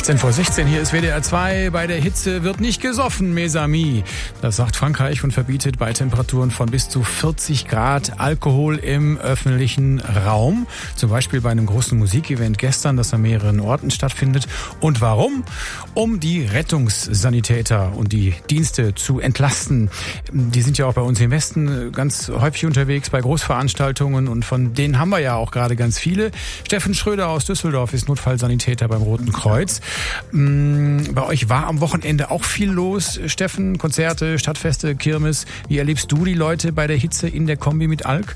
18:16 hier ist WDR 2. Bei der Hitze wird nicht gesoffen, mes amis. Das sagt Frankreich und verbietet bei Temperaturen von bis zu 40 Grad Alkohol im öffentlichen Raum. Zum Beispiel bei einem großen Musikevent gestern, das an mehreren Orten stattfindet. Und warum? Um die Rettungssanitäter und die Dienste zu entlasten. Die sind ja auch bei uns im Westen ganz häufig unterwegs bei Großveranstaltungen und von denen haben wir ja auch gerade ganz viele. Steffen Schröder aus Düsseldorf ist Notfallsanitäter beim Roten Kreuz. Bei euch war am Wochenende auch viel los, Steffen, Konzerte, Stadtfeste, Kirmes. Wie erlebst du die Leute bei der Hitze in der Kombi mit Alk?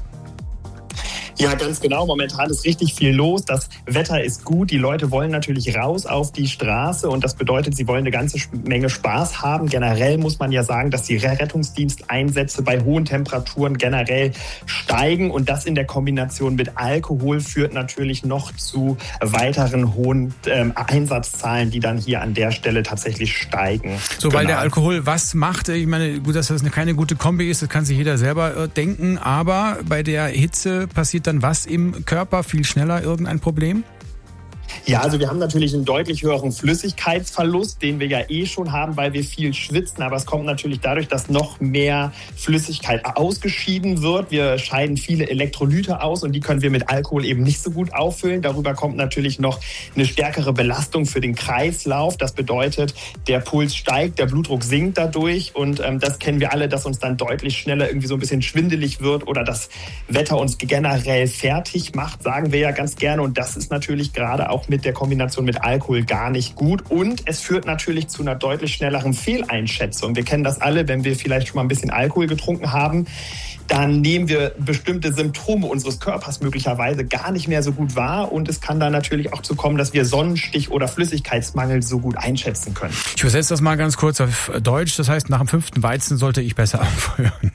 Ja, ganz genau. Momentan ist richtig viel los. Das Wetter ist gut. Die Leute wollen natürlich raus auf die Straße und das bedeutet, sie wollen eine ganze Menge Spaß haben. Generell muss man ja sagen, dass die Rettungsdiensteinsätze bei hohen Temperaturen generell steigen und das in der Kombination mit Alkohol führt natürlich noch zu weiteren hohen Einsatzzahlen, die dann hier an der Stelle tatsächlich steigen. So, weil der Alkohol was macht? Ich meine, gut, dass das keine gute Kombi ist, das kann sich jeder selber denken, aber bei der Hitze passiert dann was im Körper? Viel schneller irgendein Problem? Ja, also wir haben natürlich einen deutlich höheren Flüssigkeitsverlust, den wir ja schon haben, weil wir viel schwitzen. Aber es kommt natürlich dadurch, dass noch mehr Flüssigkeit ausgeschieden wird. Wir scheiden viele Elektrolyte aus und die können wir mit Alkohol eben nicht so gut auffüllen. Darüber kommt natürlich noch eine stärkere Belastung für den Kreislauf. Das bedeutet, der Puls steigt, der Blutdruck sinkt dadurch. Und das kennen wir alle, dass uns dann deutlich schneller irgendwie so ein bisschen schwindelig wird oder das Wetter uns generell fertig macht, sagen wir ja ganz gerne. Und das ist natürlich gerade auch mit der Kombination mit Alkohol gar nicht gut. Und es führt natürlich zu einer deutlich schnelleren Fehleinschätzung. Wir kennen das alle, wenn wir vielleicht schon mal ein bisschen Alkohol getrunken haben, dann nehmen wir bestimmte Symptome unseres Körpers möglicherweise gar nicht mehr so gut wahr. Und es kann dann natürlich auch zu kommen, dass wir Sonnenstich oder Flüssigkeitsmangel so gut einschätzen können. Ich übersetze das mal ganz kurz auf Deutsch. Das heißt, nach dem 5. Weizen sollte ich besser aufhören.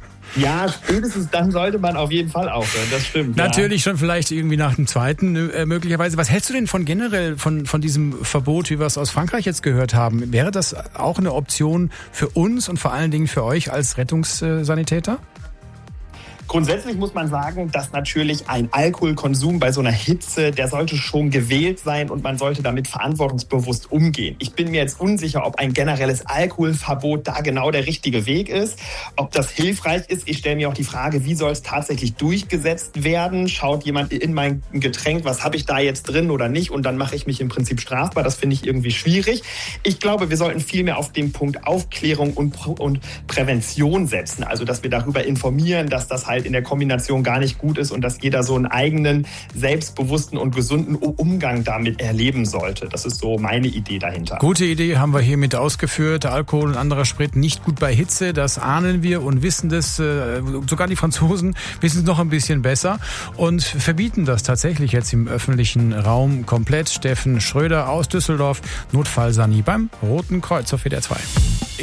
Ja, spätestens dann sollte man auf jeden Fall aufhören, das stimmt. Natürlich schon vielleicht irgendwie nach dem 2. Möglicherweise. Was hältst du denn von generell von diesem Verbot, wie wir es aus Frankreich jetzt gehört haben? Wäre das auch eine Option für uns und vor allen Dingen für euch als Rettungssanitäter? Grundsätzlich muss man sagen, dass natürlich ein Alkoholkonsum bei so einer Hitze, der sollte schon gewählt sein und man sollte damit verantwortungsbewusst umgehen. Ich bin mir jetzt unsicher, ob ein generelles Alkoholverbot da genau der richtige Weg ist, ob das hilfreich ist. Ich stelle mir auch die Frage, wie soll es tatsächlich durchgesetzt werden? Schaut jemand in mein Getränk, was habe ich da jetzt drin oder nicht? Und dann mache ich mich im Prinzip strafbar. Das finde ich irgendwie schwierig. Ich glaube, wir sollten viel mehr auf den Punkt Aufklärung und Prävention setzen. Also, dass wir darüber informieren, dass das halt in der Kombination gar nicht gut ist und dass jeder so einen eigenen, selbstbewussten und gesunden Umgang damit erleben sollte. Das ist so meine Idee dahinter. Gute Idee, haben wir hiermit ausgeführt. Alkohol und anderer Sprit nicht gut bei Hitze, das ahnen wir und wissen das. Sogar die Franzosen wissen es noch ein bisschen besser und verbieten das tatsächlich jetzt im öffentlichen Raum komplett. Steffen Schröder aus Düsseldorf, Notfallsani beim Roten Kreuz auf WDR 2.